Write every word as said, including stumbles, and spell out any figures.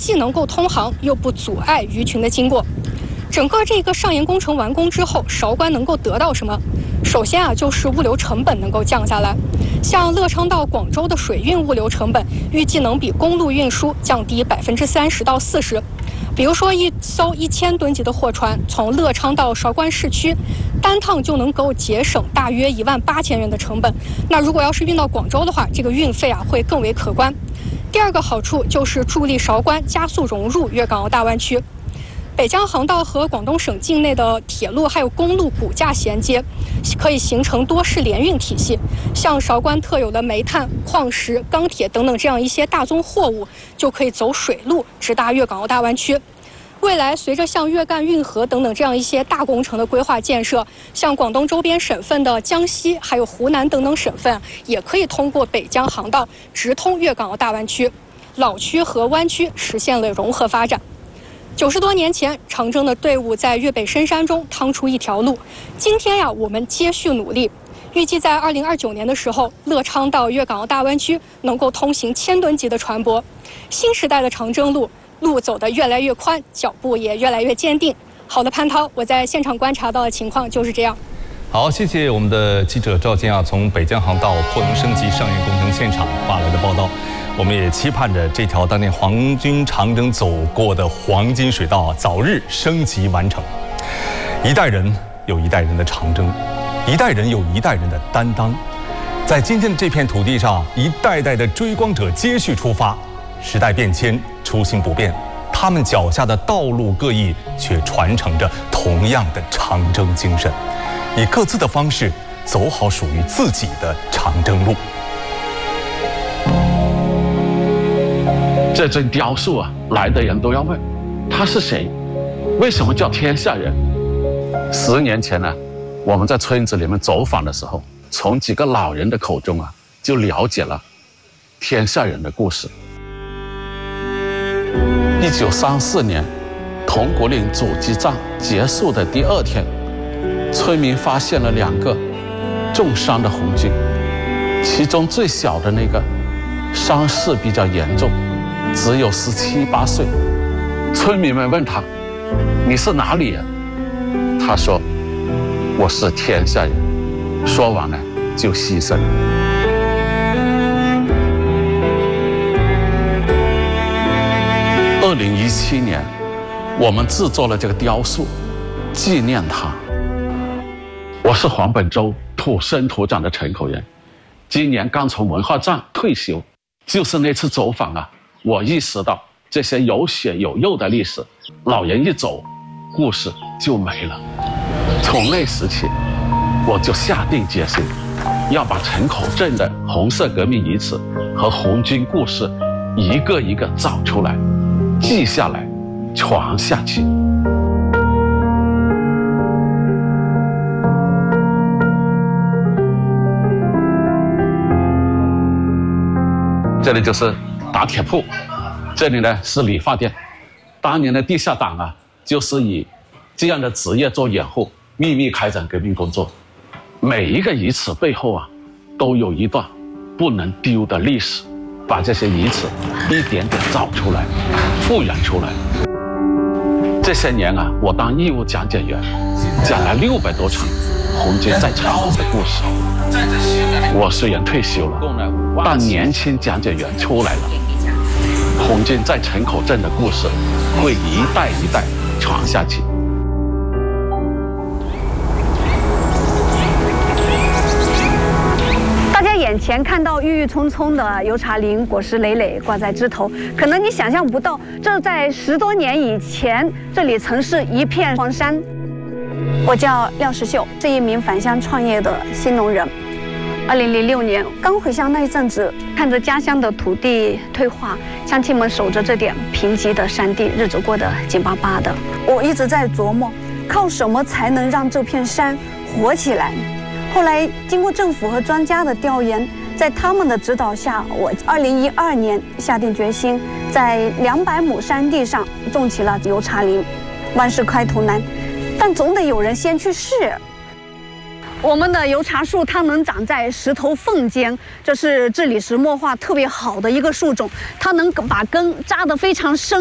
既能够通航，又不阻碍鱼群的经过。整个这个上沿工程完工之后，韶关能够得到什么？首先啊，就是物流成本能够降下来。像乐昌到广州的水运物流成本，预计能比公路运输降低百分之三十到四十。比如说，一艘一千吨级的货船从乐昌到韶关市区，单趟就能够节省大约一万八千元的成本。那如果要是运到广州的话，这个运费啊会更为可观。第二个好处就是助力韶关加速融入粤港澳大湾区。北江航道和广东省境内的铁路还有公路骨架衔接，可以形成多式联运体系。像韶关特有的煤炭、矿石、钢铁等等这样一些大宗货物，就可以走水路直达粤港澳大湾区。未来随着像粤赣运河等等这样一些大工程的规划建设，像广东周边省份的江西还有湖南等等省份，也可以通过北江航道直通粤港澳大湾区，老区和湾区实现了融合发展。九十多年前，长征的队伍在粤北深山中趟出一条路。今天呀，我们接续努力，预计在二零二九年的时候，乐昌到粤港澳大湾区能够通行千吨级的船舶。新时代的长征路，路走得越来越宽，脚步也越来越坚定。好的，潘涛，我在现场观察到的情况就是这样。 好，谢谢我们的记者赵坚啊，从北江航道扩能升级上沿工程现场发来的报道。我们也期盼着这条当年皇军长征走过的黄金水道啊，早日升级完成。一代人有一代人的长征，一代人有一代人的担当。在今天的这片土地上，一代代的追光者接续出发。时代变迁，初心不变，他们脚下的道路各异，却传承着同样的长征精神，以各自的方式走好属于自己的长征路。 这尊雕塑啊，来的人都要问，他是谁？为什么叫天下人？十年前呢，我们在村子里面走访的时候，从几个老人的口中啊，就了解了天下人的故事。一九三四年，铜鼓岭阻击战结束的第二天，村民发现了两个重伤的红军，其中最小的那个伤势比较严重，只有十七八岁。村民们问他：“你是哪里人？”他说：“我是天下人。”说完呢，就牺牲了。二零一七年，我们制作了这个雕塑，纪念他。我是黄本州土生土长的陈口人，今年刚从文化站退休。就是那次走访啊，我意识到这些有血有肉的历史，老人一走，故事就没了。从那时起，我就下定决心，要把陈口镇的红色革命遗址和红军故事一个一个找出来，记下来，传下去。这里就是打铁铺，这里呢是理发店。当年的地下党啊，就是以这样的职业做掩护，秘密开展革命工作。每一个遗址背后啊，都有一段不能丢的历史，把这些遗址一点点找出来，复原出来。这些年啊，我当义务讲解员，讲了六百多场红军在长征的故事。我虽然退休了，但年轻讲解员出来了。红军在陈口镇的故事会一代一代传下去。 大家眼前看到郁郁葱葱的油茶林，果实累累挂在枝头，可能你想象不到，这在十多年以前，这里曾是一片荒山。我叫廖石秀，是一名返乡创业的新农人。二零零六年刚回乡那一阵子，看着家乡的土地退化，乡亲们守着这点贫瘠的山地，日子过得紧巴巴的。我一直在琢磨，靠什么才能让这片山活起来？后来经过政府和专家的调研，在他们的指导下，我二零一二年下定决心，在两百亩山地上种起了油茶林。万事开头难，但总得有人先去试。我们的油茶树它能长在石头缝间，这是治理石墨化特别好的一个树种，它能把根扎得非常深。